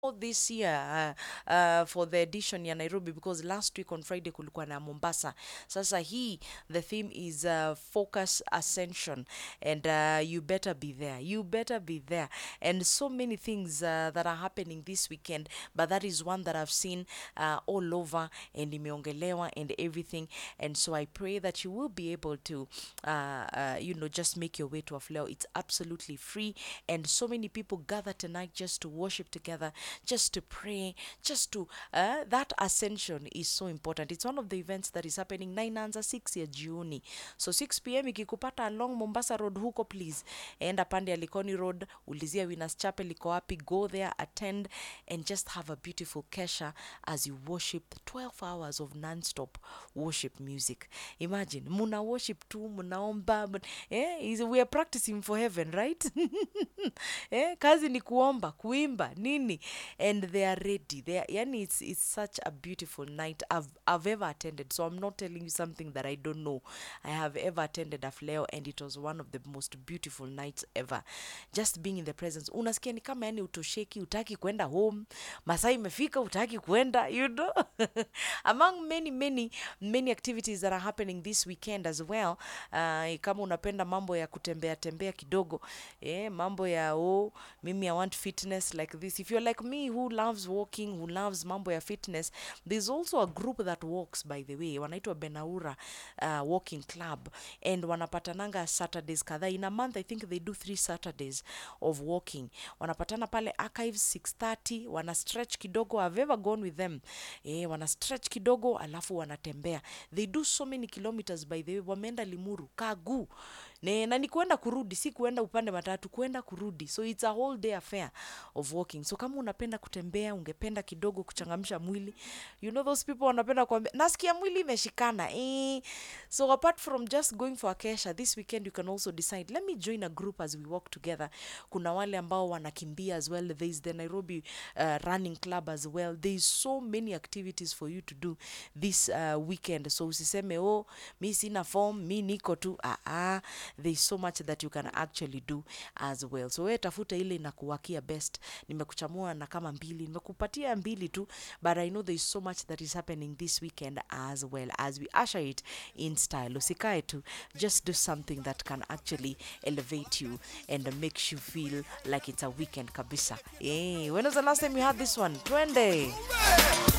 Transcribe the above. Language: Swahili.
this year for the edition ya Nairobi, because last week on Friday kulikuwa na Mombasa. Sasa hii, the theme is Focus Ascension, and you better be there. You better be there. And so many things that are happening this weekend, but that is one that I've seen all over, and imeongelewa and everything. And so I pray that you will be able to, just make your way to Afleo. It's absolutely free, and so many people gather tonight just to worship together, just to pray, just to that ascension is so important. It's one of the events that is happening 9 anza 6 ya Juni. So 6 p.m. ikikupata along Mombasa Road huko, please enda pande ya Likoni Road, ulizia Winners Chapel iko wapi, go there, attend, and just have a beautiful kesha as you worship 12 hours of non-stop worship music. Imagine, muna worship tu, munaomba, we are practicing for heaven, right? Kazi ni kuomba, kuimba, nini, and they are ready. Yani it's such a beautiful night I've ever attended. So I'm not telling you something that I don't know. I have ever attended Afleo, and it was one of the most beautiful nights ever. Just being in the presence. Unasikia ni kama yani utosheki, utaki kwenda home. Masaa imefika, utaki kwenda, you know. Among many activities that are happening this weekend as well. Kama unapenda mambo ya kutembea tembea kidogo, mambo ya mimi I want fitness like this. If you're like me who loves walking, who loves mambo ya fitness, there's also a group that walks, by the way, wanaitwa Benaura Walking Club, and wanapatananga Saturdays kadhaa in a month. I think they do 3 Saturdays of walking. Wanapatana pale Archives 6:30, wana stretch kidogo. I've ever gone with them. Wana stretch kidogo alafu wanatembea. They do so many kilometers, by the way. Wameenda Limuru, Kagu, na ni kuenda kurudi, si kuenda upande matatu, kuenda kurudi. So it's a whole day affair of walking. So kama unapenda kutembea, ungependa kidogo kuchangamsha mwili, you know those people wanapenda kuambia nasikia mwili imeshikana. So apart from just going for a kesha this weekend, you can also decide, let me join a group as we walk together. Kuna wale ambao wanakimbia as well. There is the Nairobi running club as well. There is so many activities for you to do this weekend. So usiseme mi sina form, mi niko tu. There is so much that you can actually do as well. So we tafuta ile inakuwakia best. Nimekuchamua na kama mbili, nimekupatia mbili tu, but I know there is so much that is happening this weekend as well, as we usher it in style. Usikae tu, just do something that can actually elevate you and makes you feel like it's a weekend kabisa. When was the last time you had this one? Twende!